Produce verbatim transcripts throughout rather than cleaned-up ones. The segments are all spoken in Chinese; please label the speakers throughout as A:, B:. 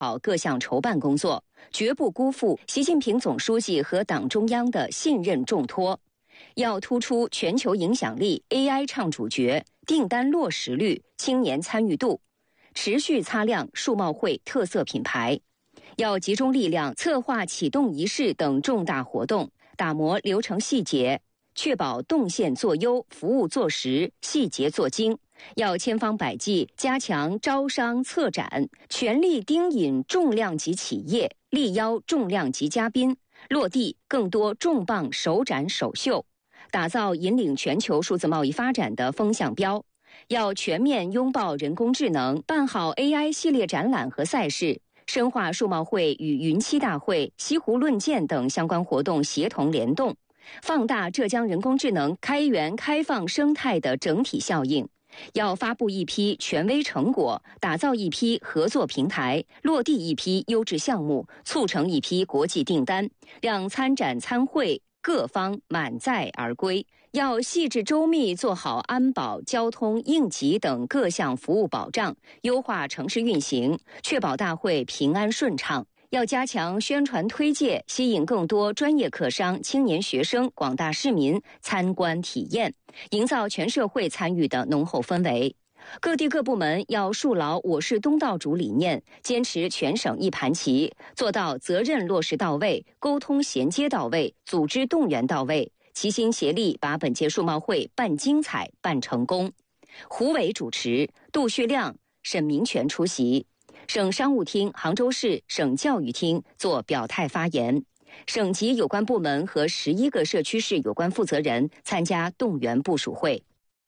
A: 好各项筹办工作，绝不辜负习近平总书记和党中央的信任重托。要突出全球影响力、A I 唱主角、订单落实率、青年参与度，持续擦亮数贸会特色品牌。要集中力量策划启动仪式等重大活动，打磨流程细节，确保动线做优、服务做实、细节做精。要千方百计加强招商策展，全力盯引重量级企业，力邀重量级嘉宾，落地更多重磅首展首秀，打造引领全球数字贸易发展的风向标。要全面拥抱人工智能，办好 A I 系列展览和赛事，深化数贸会与云栖大会、西湖论剑等相关活动协同联动，放大浙江人工智能开源开放生态的整体效应。要发布一批权威成果，打造一批合作平台，落地一批优质项目，促成一批国际订单，让参展参会各方满载而归。要细致周密做好安保、交通、应急等各项服务保障，优化城市运行，确保大会平安顺畅。要加强宣传推介，吸引更多专业客商、青年学生、广大市民参观体验，营造全社会参与的浓厚氛围。各地各部门要树牢我市东道主理念，坚持全省一盘棋，做到责任落实到位、沟通衔接到位、组织动员到位，齐心协力把本届数贸会办精彩、办成功。胡伟主持，杜旭亮、沈明全出席。省商务厅、杭州市省教育厅做表态发言，省级有关部门和十一个社区市有关负责人参加动员部署会。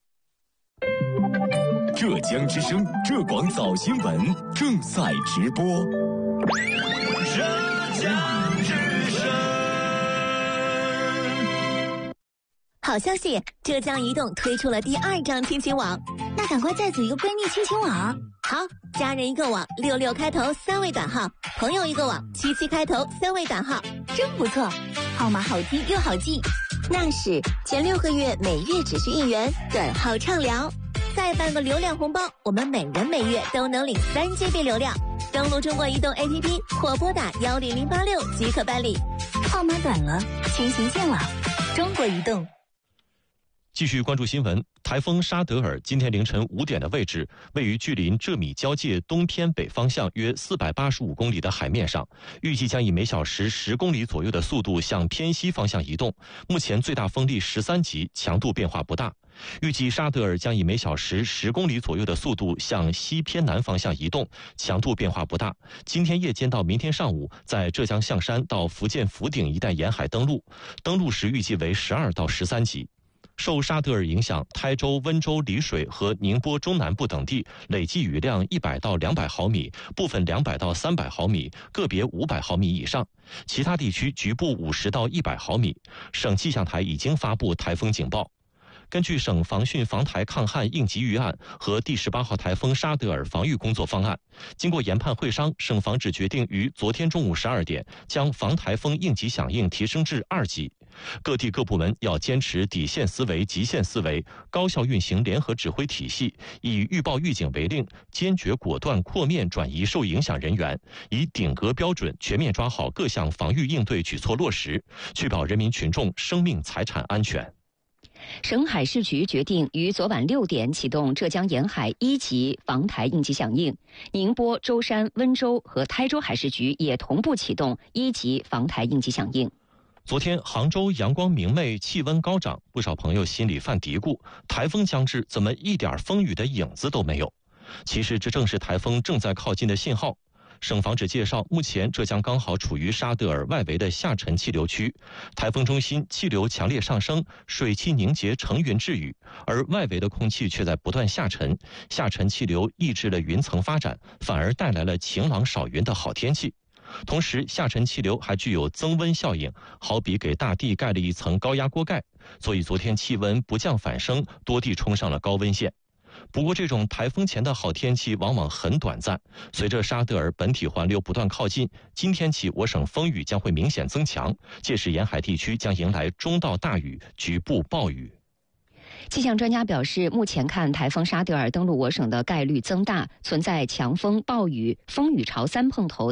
B: 浙江之声浙广早新闻正在直播。浙江之声。
C: 好消息，浙江移动推出了第二张亲情网，
D: 那赶快再组一个闺蜜亲情网。
C: 好，家人一个网，六六开头三位短号；朋友一个网，七七开头三位短号，
D: 真不错，号码好听又好记。
C: 那是前六个月每月只需一元，短号畅聊，再办个流量红包，我们每人每月都能领三 G B 流量。登录中国移动 A P P 或拨打幺零零八六即可办理。
D: 号码短了，亲情渐老。中国移动。
E: 继续关注新闻，台风沙德尔今天凌晨五点的位置位于距离浙米交界东偏北方向约四百八十五公里的海面上，预计将以每小时十公里左右的速度向偏西方向移动，目前最大风力十三级，强度变化不大。预计沙德尔将以每小时十公里左右的速度向西偏南方向移动，强度变化不大。今天夜间到明天上午，在浙江象山到福建福鼎一带沿海登陆，登陆时预计为十二到十三级。受沙德尔影响，台州、温州、丽水和宁波中南部等地累计雨量一百到两百毫米，部分两百到三百毫米，个别五百毫米以上，其他地区局部五十到一百毫米。省气象台已经发布台风警报。根据省防汛防台抗旱应急预案和第十八号台风沙德尔防御工作方案，经过研判会商，省防指决定于昨天中午十二点将防台风应急响应提升至二级。各地各部门要坚持底线思维、极限思维，高效运行联合指挥体系，以预报预警为令，坚决果断扩面转移受影响人员，以顶格标准全面抓好各项防御应对举措落实，确保人民群众生命财产安全。
A: 省海事局决定于昨晚六点启动浙江沿海一级防台应急响应，宁波、舟山、温州和台州海事局也同步启动一级防台应急响应。
E: 昨天杭州阳光明媚，气温高涨，不少朋友心里犯嘀咕，台风将至，怎么一点风雨的影子都没有？其实这正是台风正在靠近的信号。省防指介绍，目前浙江刚好处于沙德尔外围的下沉气流区，台风中心气流强烈上升，水汽凝结成云致雨，而外围的空气却在不断下沉，下沉气流抑制了云层发展，反而带来了晴朗少云的好天气。同时，下沉气流还具有增温效应，好比给大地盖了一层高压锅盖，所以昨天气温不降反升，多地冲上了高温线。不过这种台风前的好天气往往很短暂，随着沙德尔本体环流不断靠近，今天起我省风雨将会明显增强，届时沿海地区将迎来中到大雨，局部暴雨。
A: 气象专家表示，目前看台风沙德尔登陆我省的概率增大，存在强风、暴雨、风雨潮三碰头